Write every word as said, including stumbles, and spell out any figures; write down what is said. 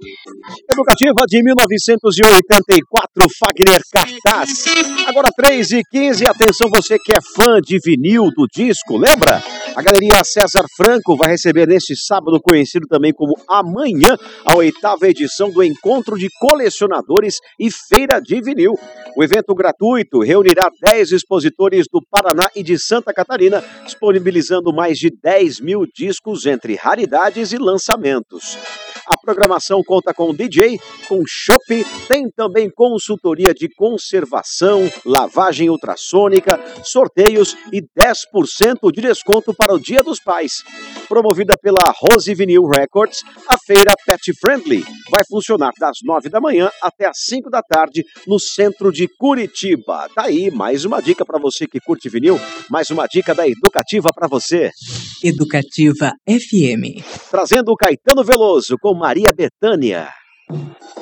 Educativa de mil novecentos e oitenta e quatro, Fagner Cartaz. Agora três e quinze, atenção você que é fã de vinil do disco, lembra? A Galeria César Franco vai receber neste sábado, conhecido também como Amanhã, a oitava edição do Encontro de Colecionadores e Feira de Vinil. O evento gratuito reunirá dez expositores do Paraná e de Santa Catarina, disponibilizando mais de dez mil discos entre raridades e lançamentos. A programação conta com D J, com chopp, tem também consultoria de conservação, lavagem ultrassônica, sorteios e dez por cento de desconto para o Dia dos Pais. Promovida pela Rose Vinyl Records, a feira Pet Friendly vai funcionar das nove da manhã até as cinco da tarde no centro de Curitiba. Tá aí mais uma dica para você que curte vinil, mais uma dica da Educativa para você. Educativa F M. Trazendo o Caetano Veloso com Maria Bethânia.